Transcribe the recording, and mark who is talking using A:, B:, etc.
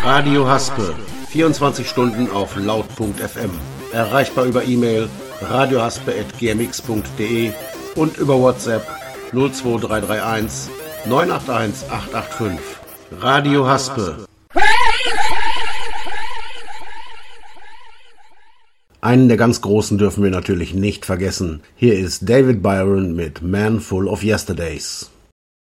A: Radio Haspe, 24 Stunden auf laut.fm. Erreichbar über E-Mail radiohaspe@gmx.de und über WhatsApp 02331 981 885. Radio Haspe. Einen der ganz Großen dürfen wir natürlich nicht vergessen. Hier ist David Byron mit Man Full of Yesterdays.